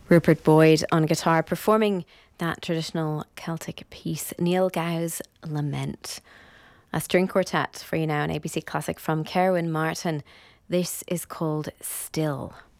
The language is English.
Rupert Boyd on guitar performing that traditional Celtic piece, Neil Gow's Lament. A string quartet for you now, an ABC classic from Kerwin Martin. This is called Still.